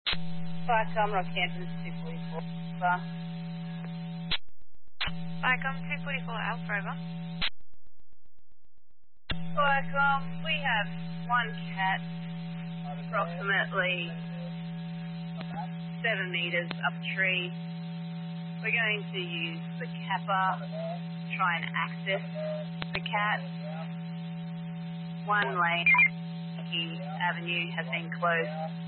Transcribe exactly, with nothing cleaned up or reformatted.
Barcom, Rockhampton, two forty-four. Bar. Barcom two forty-four Alpha over. Barcom, we have one cat approximately seven metres up a tree. We're going to use the Kappa to try and access the cat. One lane, Yankee Avenue, has been closed